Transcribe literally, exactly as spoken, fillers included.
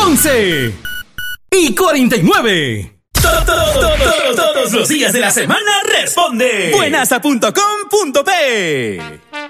once y cuarenta y nueve. Todos los días de la semana responde. buenasa punto com punto pe